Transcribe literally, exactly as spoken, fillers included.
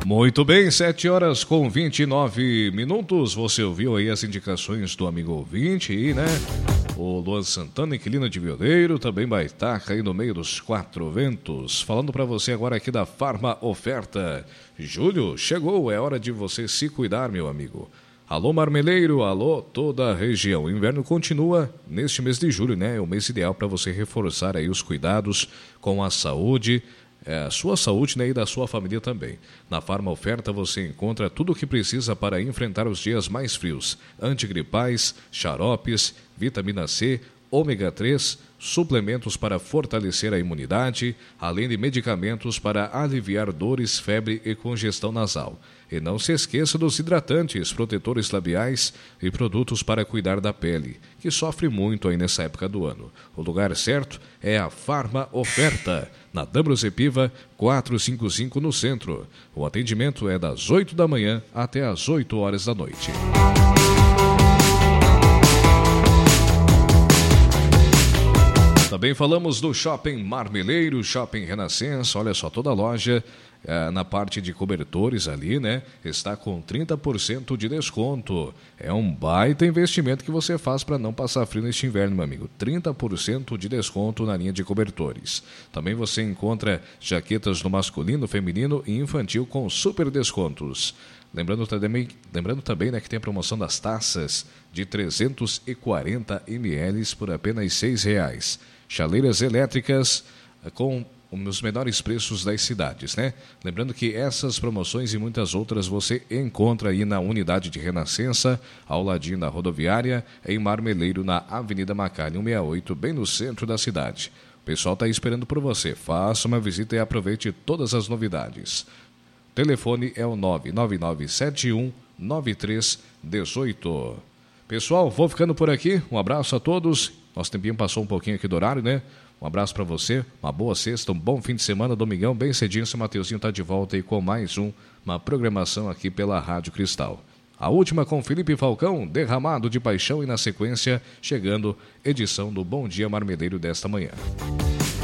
Muito bem, sete horas com vinte e nove minutos. Você ouviu aí as indicações do amigo ouvinte aí, né? O Luan Santana, inquilino de Violeiro, também Baitaca aí no meio dos quatro ventos. Falando para você agora aqui da Farma Oferta. Julho chegou, é hora de você se cuidar, meu amigo. Alô Marmeleiro, alô toda a região. O inverno continua neste mês de julho, né? É o mês ideal para você reforçar aí os cuidados com a saúde, é, a sua saúde, né, e da sua família também. Na Farma Oferta você encontra tudo o que precisa para enfrentar os dias mais frios. Antigripais, xaropes, vitamina C, ômega três, suplementos para fortalecer a imunidade, além de medicamentos para aliviar dores, febre e congestão nasal. E não se esqueça dos hidratantes, protetores labiais e produtos para cuidar da pele, que sofre muito aí nessa época do ano. O lugar certo é a Farma Oferta, na D'Ambrosio Piva quatrocentos e cinquenta e cinco no centro. O atendimento é das oito da manhã até as oito horas da noite. Também falamos do Shopping Marmeleiro, Shopping Renascença. Olha só, toda a loja é, na parte de cobertores ali, né? Está com trinta por cento de desconto. É um baita investimento que você faz para não passar frio neste inverno, meu amigo. trinta por cento de desconto na linha de cobertores. Também você encontra jaquetas no masculino, feminino e infantil com super descontos. Lembrando também, lembrando também né, que tem a promoção das taças de trezentos e quarenta mililitros por apenas seis reais. Chaleiras elétricas com os menores preços das cidades, né? Lembrando que essas promoções e muitas outras você encontra aí na unidade de Renascença, ao ladinho da rodoviária, em Marmeleiro, na Avenida Macalha cento e sessenta e oito, bem no centro da cidade. O pessoal está esperando por você. Faça uma visita e aproveite todas as novidades. O telefone é o nove nove nove sete um nove três um oito. Pessoal, vou ficando por aqui. Um abraço a todos. Nosso tempinho passou um pouquinho aqui do horário, né? Um abraço para você, uma boa sexta, um bom fim de semana, domingão, bem cedinho, seu Mateuzinho está de volta aí com mais um, uma programação aqui pela Rádio Cristal. A última com Felipe Falcão, Derramado de Paixão, e na sequência, chegando, edição do Bom Dia Marmeleiro desta manhã.